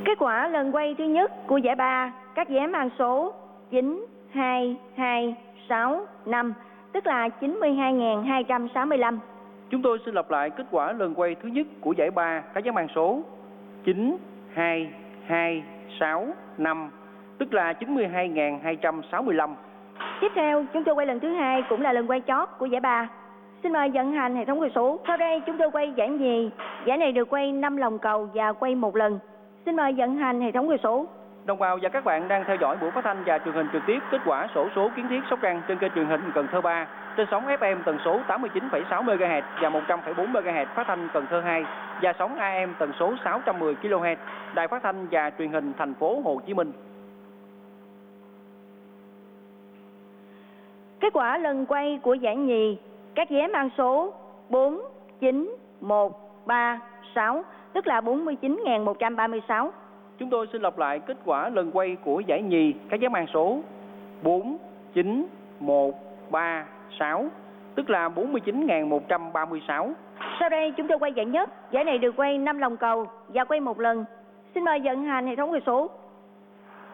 Kết quả lần quay thứ nhất của giải 3, các vé mang số 9, 2, 2, 6, 5, tức là 92.265. Chúng tôi xin lặp lại kết quả lần quay thứ nhất của giải 3, các vé mang số 9, 2, 2, 6, 5, tức là 92.265. Tiếp theo, chúng tôi quay lần thứ hai cũng là lần quay chót của giải 3. Xin mời vận hành hệ thống quay số. Sau đây chúng tôi quay giải nhì. Giải này được quay 5 lòng cầu và quay 1 lần. Xin mời vận hành hệ thống quay số. Đồng bào và các bạn đang theo dõi buổi phát thanh và truyền hình trực tiếp kết quả xổ số kiến thiết Sóc Trăng trên kênh truyền hình Cần Thơ 3 trên sóng FM tần số 89,6 MHz và 100,4 MHz phát thanh Cần Thơ 2 và sóng AM tần số 610 kHz Đài Phát thanh và Truyền hình Thành phố Hồ Chí Minh. Kết quả lần quay của giải nhì, các vé mang số 4, 9, 1, 3, 6, tức là 49.136. Chúng tôi xin lặp lại kết quả lần quay của giải nhì, các vé mang số 4, 9, 1, 3, 6, tức là 49.136. Sau đây chúng tôi quay giải nhất. Giải này được quay 5 lòng cầu và quay 1 lần. Xin mời vận hành hệ thống quay số.